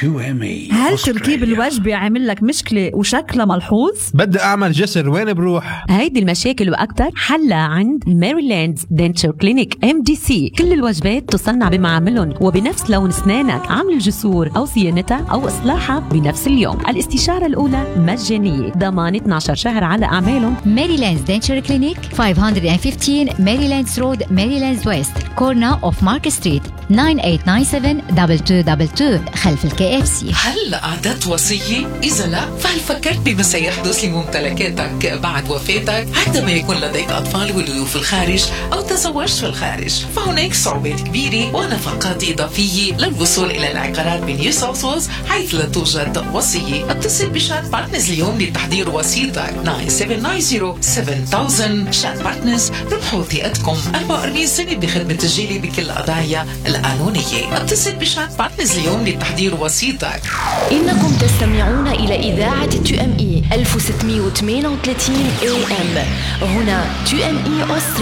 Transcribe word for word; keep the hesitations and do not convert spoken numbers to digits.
تو إم إي. هل تركيب الوجبة عامل لك مشكلة وشكلها ملحوظ؟ بدي أعمل جسر، وين بروح؟ هيدي المشاكل وأكتر حلها عند ميريلاند دنتشر كلينيك إم دي سي. كل الوجبات تصنع بمعاملهم وبنفس لون أسنانك، عمل الجسور أو صيانتها أو إصلاحها بنفس اليوم. الاستشارة الأولى مجانية، ضمان اثنا عشر شهر على أعمالهم. ميريلاند دنتشر كلينيك خمسمية وخمستاشر ميريلاند رود، ميريلاند ويست، كورنا اوف مارك ستريت، تسعة ثمانية تسعة سبعة اثنين اثنين اثنين اثنين خلف الكي اف سي. هل أعدت وصية؟ إذا لا، فهل فكرت بما سيحدث لممتلكاتك بعد وفاتك عندما يكون لديك أطفال ولدوا في الخارج أو تزوجت في الخارج؟ فهناك صعوبات كبيرة ونفقات إضافية للوصول إلى العقارات بنيو ساوث ويلز حيث لا توجد وصية. اتصل بشات بارتنرز اليوم لتحضير وصيتك تسعة سبعة تسعة صفر سبعة ألف. شات بارتنرز ربحوا ثقتكم، أربعة وأربعين سنة بخدمة تسجيلي بكل القضايا القانونية. اتصل بشات بارتنرز اليوم لتحضير وصيتك. إنكم تستمعون إلى إذاعة تو إم إي ألف وستمية وثمانية وثلاثين إيه إم. هنا تو إم إي أستراليا.